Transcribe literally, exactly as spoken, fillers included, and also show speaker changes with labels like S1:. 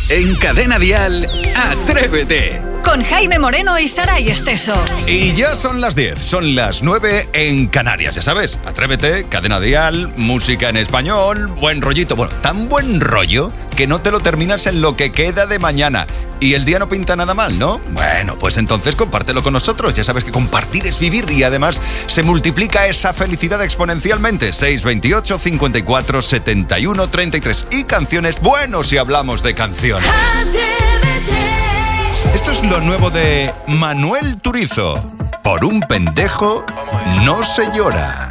S1: En Cadena Dial, Atrévete.
S2: Con Jaime Moreno y Saray Esteso.
S3: Y ya son las diez, son las nueve en Canarias, ya sabes. Atrévete, Cadena Dial, música en español, buen rollito. Bueno, tan buen rollo que no te lo terminas en lo que queda de mañana. Y el día no pinta nada mal, ¿no? Bueno, pues entonces compártelo con nosotros. Ya sabes que compartir es vivir y además se multiplica esa felicidad exponencialmente. seis veintiocho, cincuenta y cuatro, setenta y uno, treinta y tres. Y canciones, bueno, si hablamos de canciones. Esto es lo nuevo de Manuel Turizo. Por un pendejo no se llora.